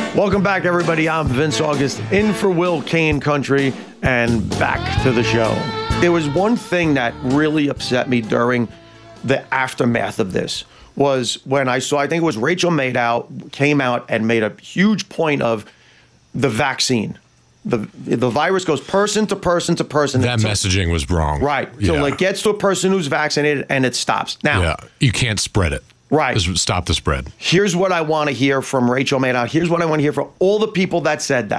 Welcome back, everybody. I'm Vince August, in for Will Kane Country, and back to the show. There was one thing that really upset me during the aftermath of this was when I saw, I think it was Rachel Maddow came out and made a huge point of the vaccine. The virus goes person to person to person. That messaging was wrong. Right. Till it gets to a person who's vaccinated and it stops. Now, you can't spread it. Right. Just stop the spread. Here's what I want to hear from Rachel Maddow. Here's what I want to hear from all the people that said that.